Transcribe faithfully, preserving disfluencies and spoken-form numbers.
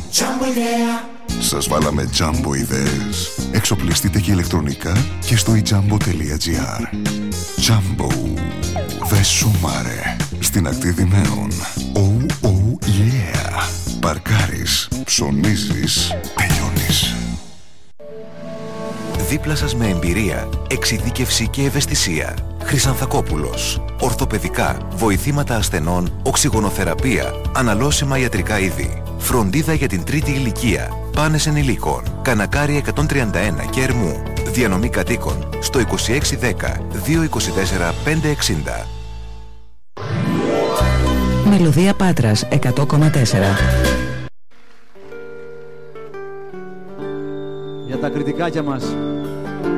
Jumbo idea. Σας βάλαμε Jumbo ιδέες. Εξοπλιστείτε και ηλεκτρονικά και στο i jumbo τελεία gr. Jumbo. Δε σούμαρε. Στην ακτή Δημαίων. Oh, oh, yeah. Παρκάρεις, ψωνίζεις, τελειώνεις. Δίπλα σας με εμπειρία, εξειδίκευση και ευαισθησία. Χρυσανθακόπουλος. Ορθοπαιδικά, βοηθήματα ασθενών, οξυγονοθεραπεία, αναλώσιμα ιατρικά είδη. Φροντίδα για την τρίτη ηλικία. Πάνες ενηλίκων. Κανακάρι εκατόν τριάντα ένα και Ερμού. Διανομή κατοίκων στο είκοσι έξι δέκα διακόσια είκοσι τέσσερα πεντακόσια εξήντα. Μελωδία Πάτρας εκατό κόμμα τέσσερα. Για τα κριτικάκια μας.